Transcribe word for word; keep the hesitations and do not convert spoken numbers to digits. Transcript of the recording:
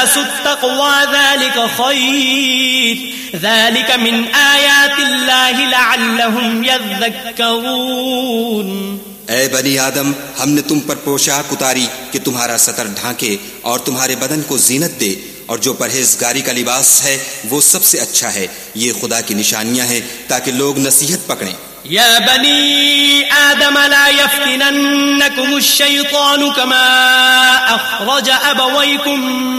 लिबासुत्तक़वा ज़ालिका खैर ज़ालिका मिन आयातिल्लाहि लअल्लहुम यज़्ज़क्करून। ऐ बनी आदम, हमने तुम पर पोशाक उतारी कि तुम्हारा सतर ढांके और तुम्हारे बदन को जीनत दे, और जो परहेजगारी का लिबास है वो सबसे अच्छा है। ये खुदा की निशानियां हैं ताकि लोग नसीहत पकड़ें। या बनी आदम ला यफ्तिनन्नकुमुश शैतानु कमा अखरज अबवैकुम